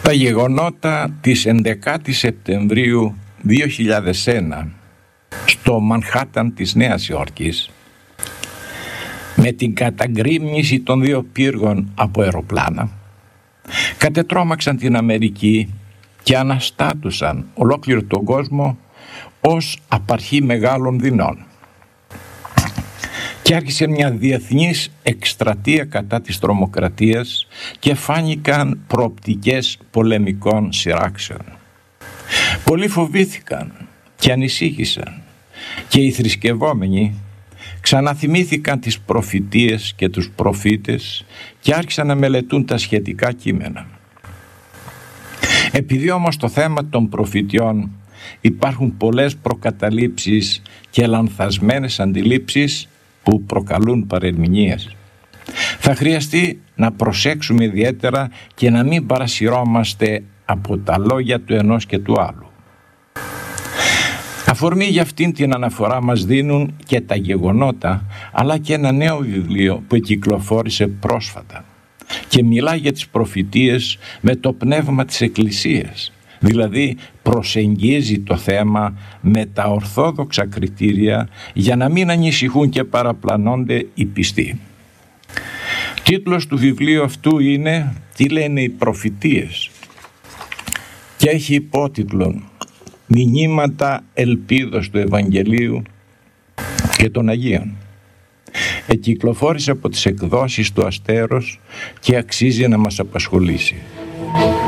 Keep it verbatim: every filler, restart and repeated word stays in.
Τα γεγονότα της έντεκα Σεπτεμβρίου δύο χιλιάδες ένα στο Μανχάταν της Νέας Υόρκης, με την καταγκρίμνηση των δύο πύργων από αεροπλάνα, κατετρώμαξαν την Αμερική και αναστάτουσαν ολόκληρο τον κόσμο ως απαρχή μεγάλων δεινών. Και άρχισε μια διεθνής εκστρατεία κατά της τρομοκρατίας και φάνηκαν προοπτικές πολεμικών σειράξεων. Πολλοί φοβήθηκαν και ανησύχησαν και οι θρησκευόμενοι ξαναθυμήθηκαν τις προφητείες και τους προφήτες και άρχισαν να μελετούν τα σχετικά κείμενα. Επειδή όμως το θέμα των προφητιών υπάρχουν πολλές προκαταλήψεις και λανθασμένες αντιλήψεις που προκαλούν παρερμηνίες, θα χρειαστεί να προσέξουμε ιδιαίτερα και να μην παρασυρώμαστε από τα λόγια του ενός και του άλλου. Αφορμή για αυτήν την αναφορά μας δίνουν και τα γεγονότα, αλλά και ένα νέο βιβλίο που κυκλοφόρησε πρόσφατα και μιλά για τις προφητείες με το πνεύμα της Εκκλησίας, δηλαδή προσεγγίζει το θέμα με τα ορθόδοξα κριτήρια για να μην ανησυχούν και παραπλανώνται οι πιστοί. Τίτλος του βιβλίου αυτού είναι «Τι λένε οι προφητείες» και έχει υπότιτλο «Μηνύματα ελπίδος του Ευαγγελίου και των Αγίων». Εκυκλοφόρησε από τις εκδόσεις του Αστέρος και αξίζει να μας απασχολήσει.